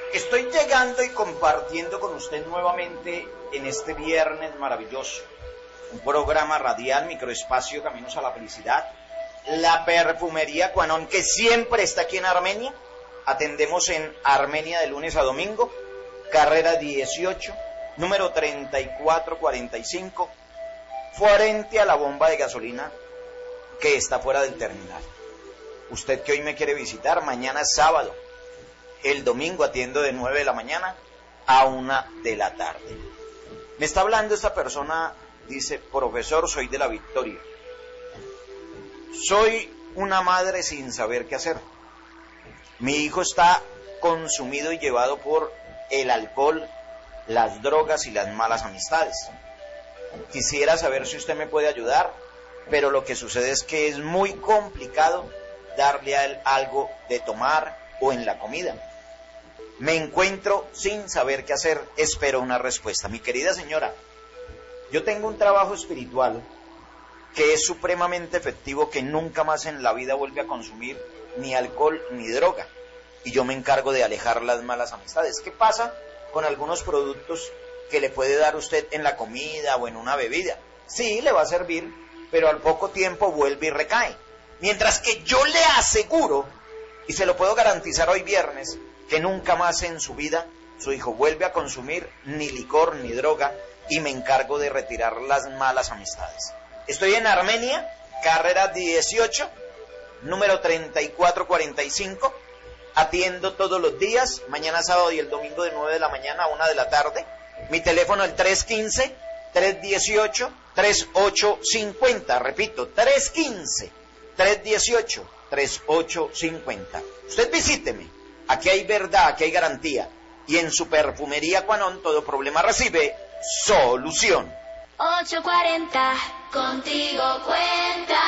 Estoy llegando y compartiendo con usted nuevamente en este viernes maravilloso un programa radial, Microespacio Caminos a la Felicidad, la Perfumería Cuanón, que siempre está aquí en Armenia. Atendemos en Armenia de lunes a domingo, carrera 18, número 3445, frente a la bomba de gasolina que está fuera del terminal. Usted que hoy me quiere visitar, mañana es sábado. El domingo atiendo de 9 de la mañana a 1 de la tarde. Me está hablando esta persona, dice: profesor, soy de La Victoria. Soy una madre sin saber qué hacer. Mi hijo está consumido y llevado por el alcohol, las drogas y las malas amistades. Quisiera saber si usted me puede ayudar, pero lo que sucede es que es muy complicado darle a él algo de tomar o en la comida. Me encuentro sin saber qué hacer, espero una respuesta. Mi querida señora, yo tengo un trabajo espiritual que es supremamente efectivo, que nunca más en la vida vuelve a consumir ni alcohol ni droga, y yo me encargo de alejar las malas amistades. ¿Qué pasa con algunos productos que le puede dar usted en la comida o en una bebida? Sí, le va a servir, pero al poco tiempo vuelve y recae. Mientras que yo le aseguro, y se lo puedo garantizar hoy viernes, que nunca más en su vida su hijo vuelve a consumir ni licor ni droga, y me encargo de retirar las malas amistades. Estoy en Armenia, carrera 18, número 3445. Atiendo todos los días, mañana sábado y el domingo de 9 de la mañana a 1 de la tarde. Mi teléfono es el 315-318-3850. Repito, 315-318-3850. Usted visíteme. Aquí hay verdad, aquí hay garantía. Y en su Perfumería Cuanón todo problema recibe solución. 840, contigo cuenta.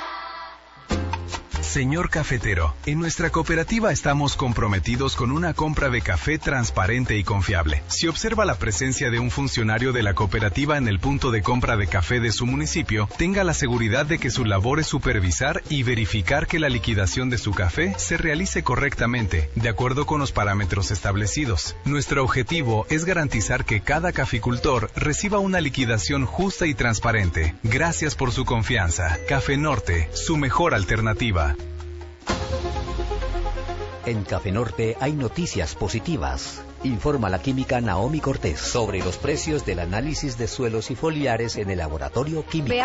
Señor cafetero, en nuestra cooperativa estamos comprometidos con una compra de café transparente y confiable. Si observa la presencia de un funcionario de la cooperativa en el punto de compra de café de su municipio, tenga la seguridad de que su labor es supervisar y verificar que la liquidación de su café se realice correctamente, de acuerdo con los parámetros establecidos. Nuestro objetivo es garantizar que cada caficultor reciba una liquidación justa y transparente. Gracias por su confianza. Café Norte, su mejor alternativa. En Café Norte hay noticias positivas. Informa la química Naomi Cortés sobre los precios del análisis de suelos y foliares en el laboratorio químico.